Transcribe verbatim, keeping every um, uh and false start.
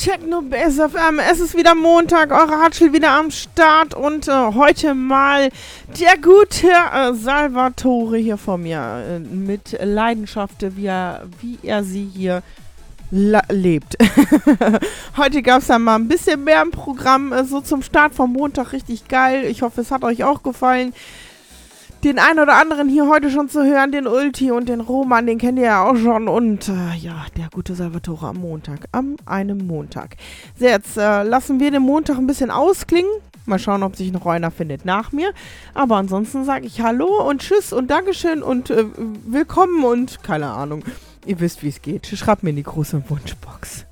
Techno Bass F M. Es ist wieder Montag, eure Hatschel wieder am Start und äh, heute mal der gute äh, Salvatore hier vor mir äh, mit Leidenschaft, wie er, wie er sie hier lebt. Heute gab es ja mal ein bisschen mehr im Programm, äh, so zum Start vom Montag, richtig geil. Ich hoffe, es hat euch auch gefallen. Den einen oder anderen hier heute schon zu hören, den Ulti und den Roman, den kennt ihr ja auch schon. Und äh, ja, der gute Salvatore am Montag, am einem Montag. So, jetzt äh, lassen wir den Montag ein bisschen ausklingen. Mal schauen, ob sich noch einer findet nach mir. Aber ansonsten sage ich Hallo und Tschüss und Dankeschön und äh, willkommen und keine Ahnung. Ihr wisst, wie es geht. Schreibt mir in die große Wunschbox.